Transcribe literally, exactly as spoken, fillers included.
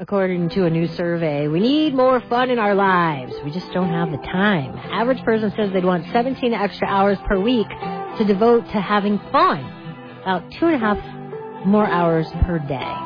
According to a new survey, we need more fun in our lives. We just don't have the time. Average person says they'd want seventeen extra hours per week to devote to having fun. About two and a half more hours per day.